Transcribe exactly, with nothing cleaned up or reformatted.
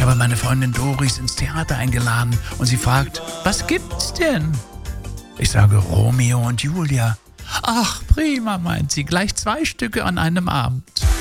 habe meine Freundin Doris ins Theater eingeladen und sie fragt, was gibt's denn? Ich sage, Romeo und Julia. Ach, prima, meint sie, gleich zwei Stücke an einem Abend.